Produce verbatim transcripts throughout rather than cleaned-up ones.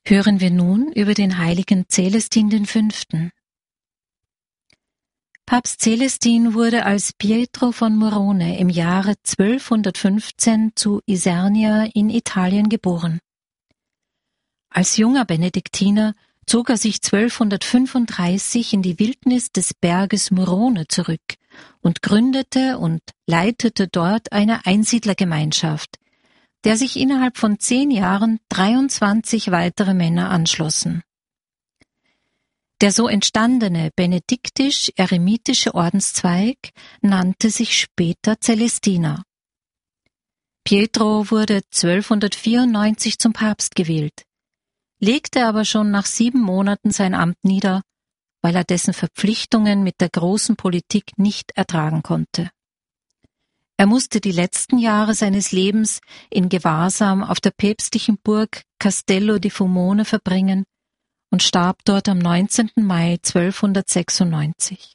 Hören wir nun über den heiligen Celestin den Fünften. Papst Celestin wurde als Pietro von Morone im Jahre zwölfhundertfünfzehn zu Isernia in Italien geboren. Als junger Benediktiner zog er sich zwölfhundertfünfunddreißig in die Wildnis des Berges Morone zurück und gründete und leitete dort eine Einsiedlergemeinschaft, der sich innerhalb von zehn Jahren dreiundzwanzig weitere Männer anschlossen. Der so entstandene benediktisch-eremitische Ordenszweig nannte sich später Celestiner. Pietro wurde zwölfhundertvierundneunzig zum Papst gewählt, legte aber schon nach sieben Monaten sein Amt nieder, weil er dessen Verpflichtungen mit der großen Politik nicht ertragen konnte. Er musste die letzten Jahre seines Lebens in Gewahrsam auf der päpstlichen Burg Castello di Fumone verbringen und starb dort am neunzehnten Mai zwölfhundertsechsundneunzig.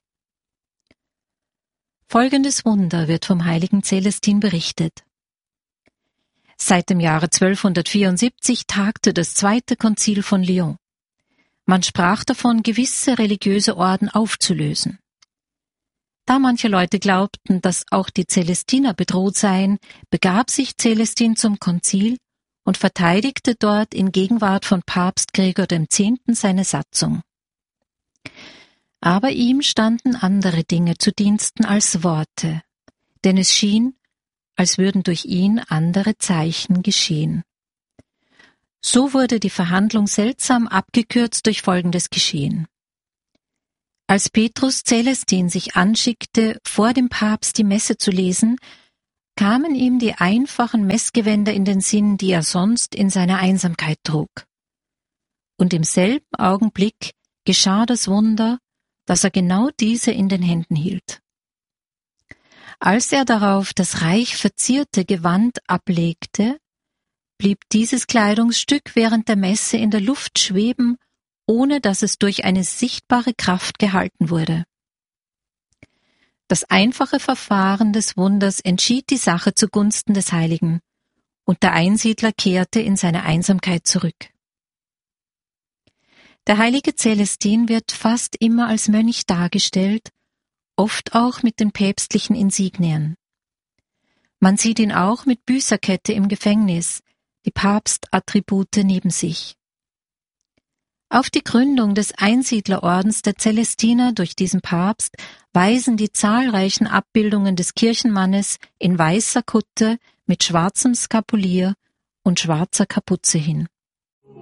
Folgendes Wunder wird vom heiligen Celestin berichtet. Seit dem Jahre zwölfhundertvierundsiebzig tagte das Zweite Konzil von Lyon. Man sprach davon, gewisse religiöse Orden aufzulösen. Da manche Leute glaubten, dass auch die Celestiner bedroht seien, begab sich Celestin zum Konzil und verteidigte dort in Gegenwart von Papst Gregor dem Zehnten seine Satzung. Aber ihm standen andere Dinge zu Diensten als Worte, denn es schien, als würden durch ihn andere Zeichen geschehen. So wurde die Verhandlung seltsam abgekürzt durch folgendes Geschehen. Als Petrus Celestin sich anschickte, vor dem Papst die Messe zu lesen, kamen ihm die einfachen Messgewänder in den Sinn, die er sonst in seiner Einsamkeit trug. Und im selben Augenblick geschah das Wunder, dass er genau diese in den Händen hielt. Als er darauf das reich verzierte Gewand ablegte, blieb dieses Kleidungsstück während der Messe in der Luft schweben, ohne dass es durch eine sichtbare Kraft gehalten wurde. Das einfache Verfahren des Wunders entschied die Sache zugunsten des Heiligen, und der Einsiedler kehrte in seine Einsamkeit zurück. Der heilige Celestin wird fast immer als Mönch dargestellt, oft auch mit den päpstlichen Insignien. Man sieht ihn auch mit Büßerkette im Gefängnis, die Papstattribute neben sich. Auf die Gründung des Einsiedlerordens der Celestiner durch diesen Papst weisen die zahlreichen Abbildungen des Kirchenmannes in weißer Kutte mit schwarzem Skapulier und schwarzer Kapuze hin.